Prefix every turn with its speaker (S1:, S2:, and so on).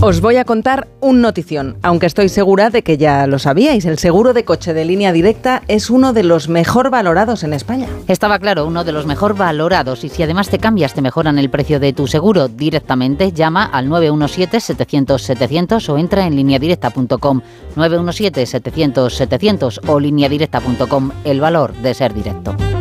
S1: Os voy a contar un notición, aunque estoy segura de que ya lo sabíais. El seguro de coche de Línea Directa es uno de los mejor valorados en España.
S2: Estaba claro, uno de los mejor valorados. Y si además te cambias, te mejoran el precio de tu seguro directamente. Llama al 917-700-700 o entra en lineadirecta.com. 917-700-700 o lineadirecta.com. El valor de ser directo.